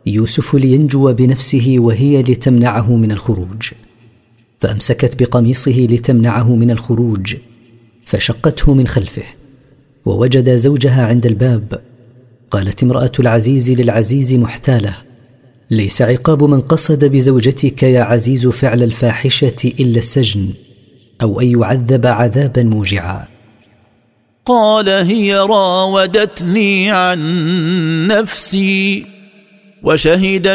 يوسف لينجو بنفسه وهي لتمنعه من الخروج، فأمسكت بقميصه لتمنعه من الخروج، فشقته من خلفه ووجد زوجها عند الباب. قالت امرأة العزيز للعزيز محتالة: ليس عقاب من قصد بزوجتك يا عزيز فعل الفاحشة إلا السجن، أو أن يعذب عذابا موجعا. قال: هي راودتني عن نفسي، وشهد